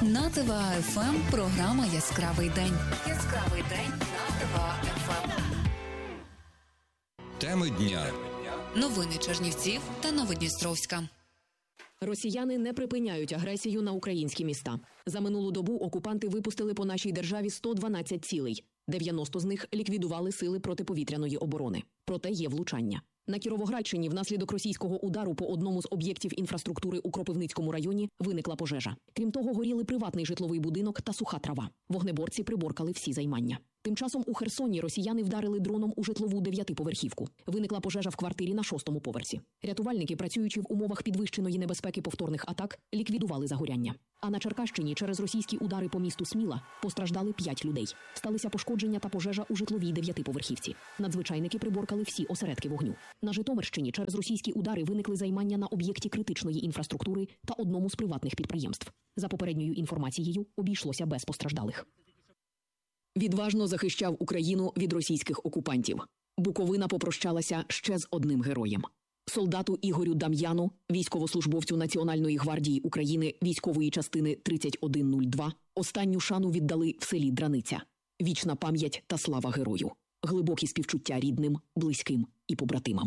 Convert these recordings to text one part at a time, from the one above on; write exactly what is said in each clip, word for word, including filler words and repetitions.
На ТВА-ФМ програма «Яскравий день». Яскравий день на ТВА-ФМ. Теми дня. Новини Чернівців та Новодністровська. Росіяни не припиняють агресію на українські міста. За минулу добу окупанти випустили по нашій державі сто дванадцять цілей. дев'яносто з них ліквідували сили протиповітряної оборони. Проте є влучання. На Кіровоградщині внаслідок російського удару по одному з об'єктів інфраструктури у Кропивницькому районі виникла пожежа. Крім того, горіли приватний житловий будинок та суха трава. Вогнеборці приборкали всі займання. Тим часом у Херсоні росіяни вдарили дроном у житлову дев'ятиповерхівку. Виникла пожежа в квартирі на шостому поверсі. Рятувальники, працюючи в умовах підвищеної небезпеки повторних атак, ліквідували загоряння. А на Черкащині через російські удари по місту Сміла постраждали п'ять людей. Сталися пошкодження та пожежа у житловій дев'ятиповерхівці. Надзвичайники приборкали всі осередки вогню. На Житомирщині через російські удари виникли займання на об'єкті критичної інфраструктури та одному з приватних підприємств. За попередньою інформацією, обійшлося без постраждалих. Відважно захищав Україну від російських окупантів. Буковина попрощалася ще з одним героєм. Солдату Ігорю Дам'яну, військовослужбовцю Національної гвардії України військової частини тридцять один нуль два, останню шану віддали в селі Драниця. Вічна пам'ять та слава герою. Глибокі співчуття рідним, близьким і побратимам.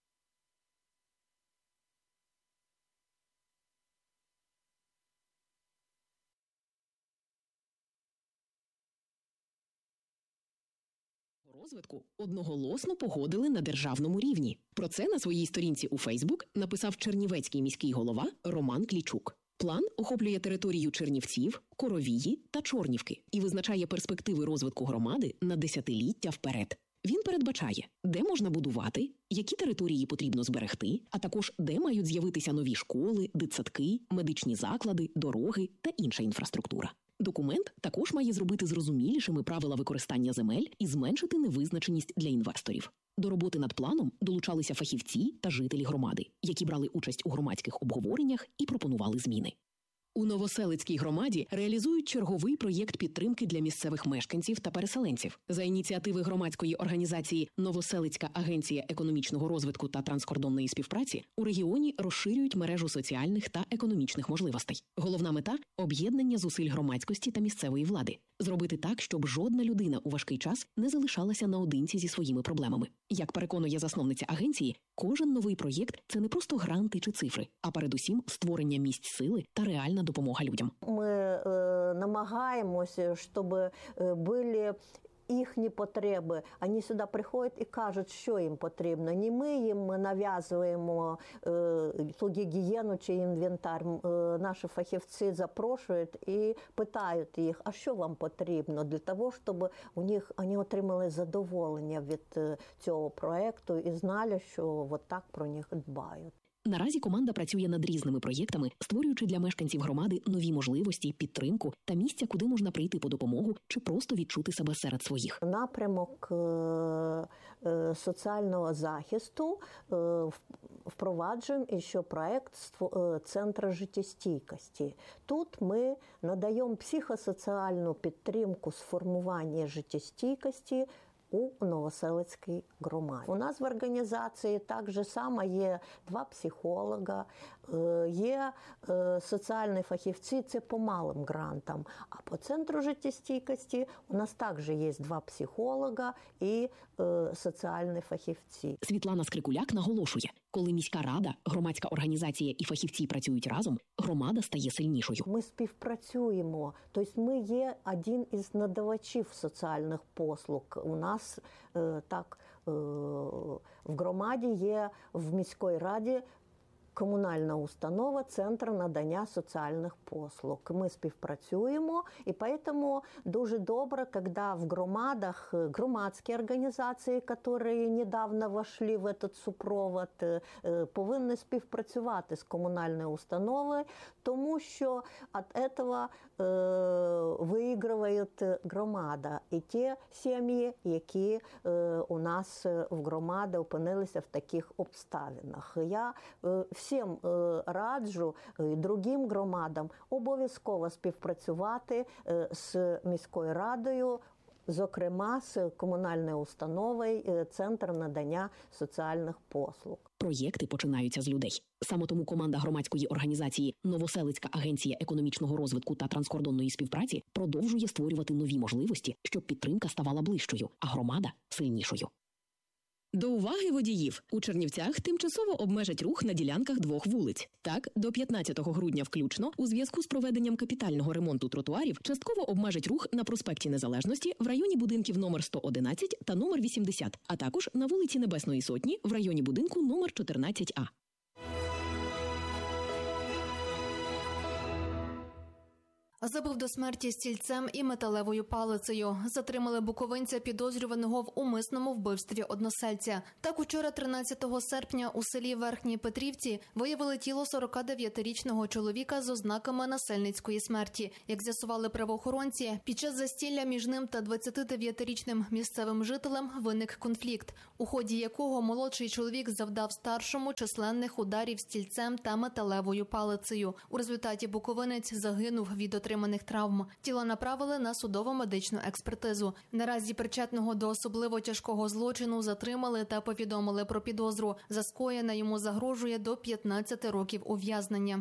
Розвитку одноголосно погодили на державному рівні. Про це на своїй сторінці у Фейсбук написав чернівецький міський голова Роман Клічук. План охоплює територію Чернівців, Коровії та Чорнівки і визначає перспективи розвитку громади на десятиліття вперед. Він передбачає, де можна будувати, які території потрібно зберегти, а також де мають з'явитися нові школи, дитсадки, медичні заклади, дороги та інша інфраструктура. Документ також має зробити зрозумілішими правила використання земель і зменшити невизначеність для інвесторів. До роботи над планом долучалися фахівці та жителі громади, які брали участь у громадських обговореннях і пропонували зміни. У Новоселицькій громаді реалізують черговий проєкт підтримки для місцевих мешканців та переселенців. За ініціативи громадської організації «Новоселицька агенція економічного розвитку та транскордонної співпраці» у регіоні розширюють мережу соціальних та економічних можливостей. Головна мета – об'єднання зусиль громадськості та місцевої влади. Зробити так, щоб жодна людина у важкий час не залишалася наодинці зі своїми проблемами. Як переконує засновниця агенції, кожен новий проєкт – це не просто гранти чи цифри, а передусім створення місць сили та реальна допомога людям. Ми е, намагаємося, щоб були їхні потреби. Вони сюди приходять і кажуть, що їм потрібно. Не ми їм нав'язуємо е, ту гігієну чи інвентар. Е, наші фахівці запрошують і питають їх, а що вам потрібно для того, щоб у них вони отримали задоволення від е, цього проєкту і знали, що от так про них дбають. Наразі команда працює над різними проєктами, створюючи для мешканців громади нові можливості, підтримку та місця, куди можна прийти по допомогу чи просто відчути себе серед своїх. Напрямок соціального захисту впроваджуємо ще проєкт Центру життєстійкості. Тут ми надаємо психосоціальну підтримку з формування життєстійкості у Новоселицькій громаді. У нас в організації так же само є два психолога, є соціальні фахівці, це по малим грантам. А по Центру життєстійкості у нас також є два психолога і соціальні фахівці. Світлана Скрикуляк наголошує, коли міська рада, громадська організація і фахівці працюють разом, громада стає сильнішою. Ми співпрацюємо, тобто ми є один із надавачів соціальних послуг. У нас е, так е, в громаді є в міській раді комунальна установа Центр надання соціальних послуг. Ми співпрацюємо, і тому дуже добре, коли в громадах громадські організації, які недавно вошли в этот супровод, повинні співпрацювати з комунальною установою, тому що від цього виграє громада. І ті сім'ї, які у нас в громаді опинилися в таких обставинах. Я всім раджу другим громадам обов'язково співпрацювати з міською радою зокрема з комунальною установою «Центр надання соціальних послуг». Проєкти починаються з людей. Саме тому команда громадської організації «Новоселицька агенція економічного розвитку та транскордонної співпраці» продовжує створювати нові можливості, щоб підтримка ставала ближчою, а громада – сильнішою. До уваги водіїв! У Чернівцях тимчасово обмежать рух на ділянках двох вулиць. Так, до п'ятнадцятого грудня включно, у зв'язку з проведенням капітального ремонту тротуарів, частково обмежать рух на проспекті Незалежності в районі будинків номер сто одинадцять та номер вісімдесят, а також на вулиці Небесної Сотні в районі будинку номер чотирнадцять А. Забив до смерті стільцем і металевою палицею. Затримали буковинця, підозрюваного в умисному вбивстві односельця. Так, учора, тринадцятого серпня, у селі Верхній Петрівці виявили тіло сорокадев'ятирічного чоловіка з ознаками насильницької смерті. Як з'ясували правоохоронці, під час застілля між ним та двадцятидев'ятирічним місцевим жителем виник конфлікт, у ході якого молодший чоловік завдав старшому численних ударів стільцем та металевою палицею. У результаті буковинець загинув від отриманих травм. Тіло направили на судово-медичну експертизу. Наразі причетного до особливо тяжкого злочину затримали та повідомили про підозру. За скоєне йому загрожує до п'ятнадцяти років ув'язнення.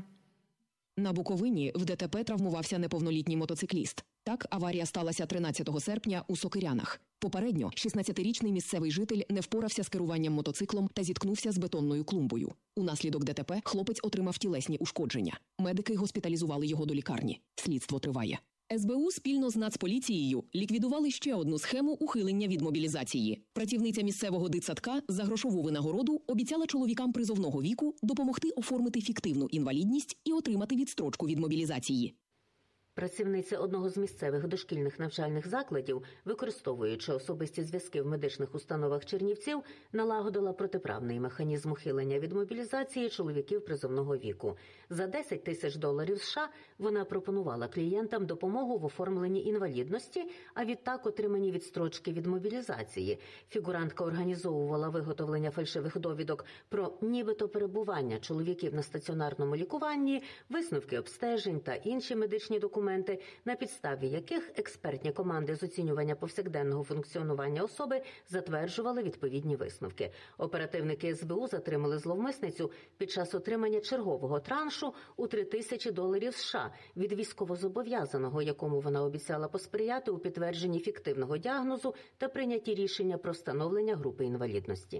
На Буковині в ДТП травмувався неповнолітній мотоцикліст. Так, аварія сталася тринадцятого серпня у Сокирянах. Попередньо шістнадцятирічний місцевий житель не впорався з керуванням мотоциклом та зіткнувся з бетонною клумбою. Унаслідок ДТП хлопець отримав тілесні ушкодження. Медики госпіталізували його до лікарні. Слідство триває. ес бе у спільно з Нацполіцією ліквідували ще одну схему ухилення від мобілізації. Працівниця місцевого дитсадка за грошову винагороду обіцяла чоловікам призовного віку допомогти оформити фіктивну інвалідність і отримати відстрочку від мобілізації. Працівниця одного з місцевих дошкільних навчальних закладів, використовуючи особисті зв'язки в медичних установах Чернівців, налагодила протиправний механізм ухилення від мобілізації чоловіків призовного віку. За десять тисяч доларів США вона пропонувала клієнтам допомогу в оформленні інвалідності, а відтак отримані відстрочки від мобілізації. Фігурантка організовувала виготовлення фальшивих довідок про нібито перебування чоловіків на стаціонарному лікуванні, висновки обстежень та інші медичні документи, на підставі яких експертні команди з оцінювання повсякденного функціонування особи затверджували відповідні висновки. Оперативники ес бе у затримали зловмисницю під час отримання чергового траншу у три тисячі доларів США від військовозобов'язаного, якому вона обіцяла посприяти у підтвердженні фіктивного діагнозу та прийнятті рішення про встановлення групи інвалідності.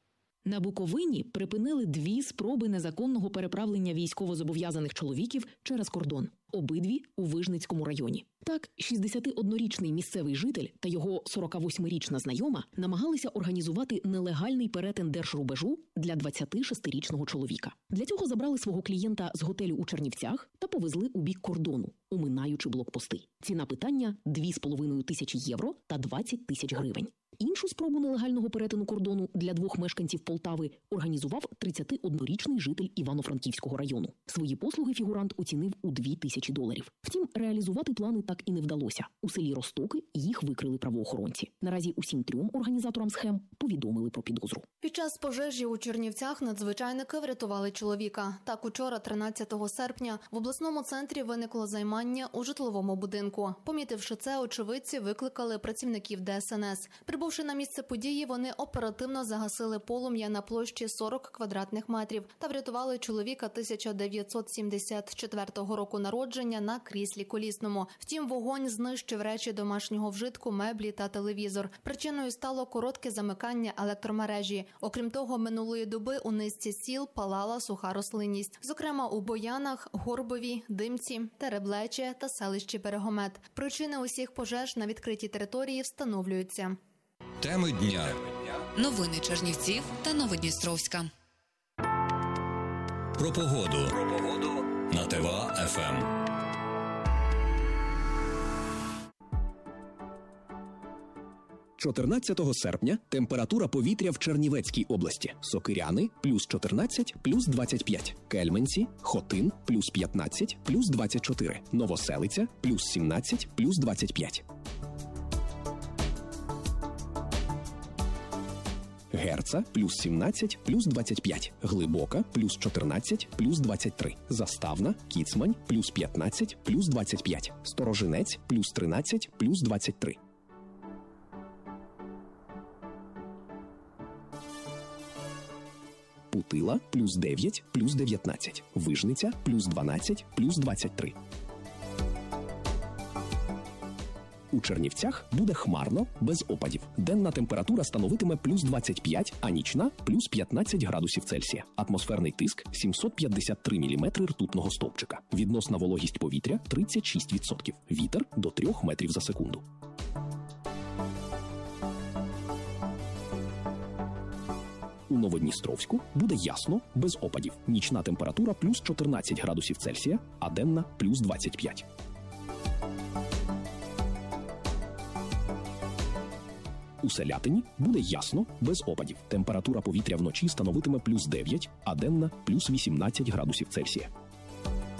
На Буковині припинили дві спроби незаконного переправлення військовозобов'язаних чоловіків через кордон. Обидві у Вижницькому районі. Так, шістдесятиоднорічний місцевий житель та його сорокавосьмирічна знайома намагалися організувати нелегальний перетин держрубежу для двадцятишестирічного чоловіка. Для цього забрали свого клієнта з готелю у Чернівцях та повезли у бік кордону, оминаючи блокпости. Ціна питання – дві з половиною тисячі євро та двадцять тисяч гривень. Іншу спробу нелегального перетину кордону для двох мешканців Полтави організував тридцятиоднорічний житель Івано-Франківського району. Свої послуги фігурант оцінив у дві тисячі доларів. Втім, реалізувати плани так і не вдалося. У селі Ростоки їх викрили правоохоронці. Наразі усім трьом організаторам схем повідомили про підозру. Під час пожежі у Чернівцях надзвичайники врятували чоловіка. Так, учора, тринадцятого серпня, в обласному центрі виникло займання у житловому будинку. Помітивши це, очевидці викликали працівників де ес ен ес. Прибувши на місце події, вони оперативно загасили полум'я на площі сорок квадратних метрів та врятували чоловіка тисяча дев'ятсот сімдесят четвертого року народження на кріслі колісному. Втім, вогонь знищив речі домашнього вжитку, меблі та телевізор. Причиною стало коротке замикання електромережі. Окрім того, минулої доби у низці сіл палала суха рослинність. Зокрема, у Боянах, Горбові, Димці, Тереблече та селищі Берегомет. Причини усіх пожеж на відкритій території встановлюються. Теми дня. Новини Чернівців та Новодністровська. Про погоду. Про погоду на ТВА еф ем. чотирнадцятого серпня температура повітря в Чернівецькій області. Сокиряни – плюс чотирнадцять, плюс двадцять п'ять. Кельменці, Хотин – плюс п'ятнадцять, плюс двадцять чотири. Новоселиця – плюс сімнадцять, плюс двадцять п'ять. Герца – плюс сімнадцять, плюс двадцять п'ять. Глибока – плюс чотирнадцять, плюс двадцять три. Заставна, Кіцмань – плюс п'ятнадцять, плюс двадцять п'ять. Сторожинець – плюс тринадцять, плюс двадцять три. Чистила – плюс дев'ять, плюс дев'ятнадцять. Вижниця – плюс дванадцять, плюс двадцять три. У Чернівцях буде хмарно, без опадів. Денна температура становитиме плюс двадцять п'ять, а нічна – плюс п'ятнадцять градусів Цельсія. Атмосферний тиск – сімсот п'ятдесят три міліметри ртутного стовпчика. Відносна вологість повітря – тридцять шість відсотків. Вітер – до трьох метрів за секунду. У Новодністровську буде ясно, без опадів. Нічна температура – плюс чотирнадцять градусів Цельсія, а денна – плюс двадцять п'ять. У Селятині буде ясно, без опадів. Температура повітря вночі становитиме плюс дев'ять, а денна – плюс вісімнадцять градусів Цельсія.